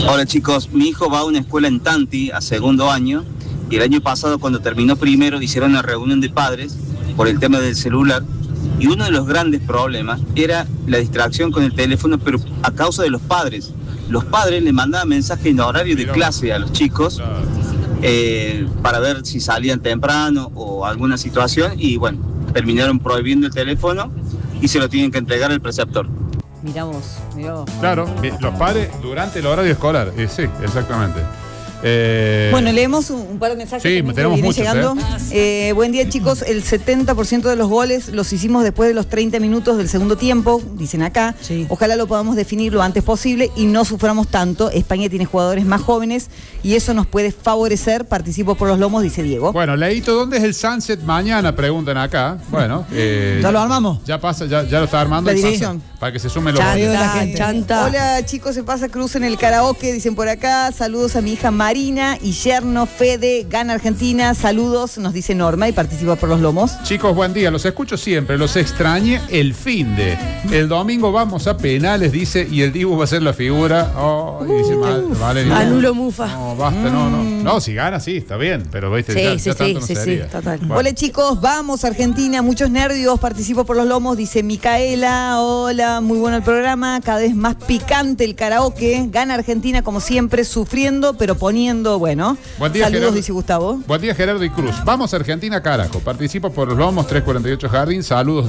Hola chicos, mi hijo va a una escuela en Tanti a segundo año y el año pasado cuando terminó primero hicieron una reunión de padres por el tema del celular y uno de los grandes problemas era la distracción con el teléfono, pero a causa de los padres. Los padres le mandaban mensajes en horario de clase a los chicos para ver si salían temprano o alguna situación y bueno, terminaron prohibiendo el teléfono y se lo tienen que entregar al preceptor. Mirá vos. Claro, los padres durante el horario escolar. Sí, exactamente. Bueno, leemos un par de mensajes. Sí, tenemos muchos. Llegando. Buen día, chicos. El 70% de los goles los hicimos después de los 30 minutos del segundo tiempo, dicen acá. Sí. Ojalá lo podamos definir lo antes posible y no suframos tanto. España tiene jugadores más jóvenes y eso nos puede favorecer. Participo por los lomos, dice Diego. Bueno, Leito, ¿dónde es el sunset mañana? Preguntan acá. Bueno, ya lo armamos. Ya pasa, ya lo está armando. La dirección. Para que se sumen los Chanta. Hola, chicos, se pasa cruz en el karaoke, dicen por acá. Saludos a mi hija Marina y yerno Fede, gana Argentina. Saludos, nos dice Norma y participa por los lomos. Chicos, buen día, los escucho siempre, los extrañé el finde. El domingo vamos a penales, dice, y el Dibu va a ser la figura. Oh, y dice, vale, Anulo Mufa. No, basta, no, si gana, sí, está bien, pero ¿viste? ya tanto no sería. Total. Bueno. Hola, chicos, vamos Argentina, muchos nervios, participo por los lomos, dice Micaela. Hola, muy bueno el programa, cada vez más picante el karaoke. Gana Argentina como siempre, sufriendo, pero poniendo, bueno. Buen día, saludos, Gerardo. Dice Gustavo. Buen día, Gerardo y Cruz. Vamos Argentina, carajo. Participo por los lomos 348 Jardín. Saludos.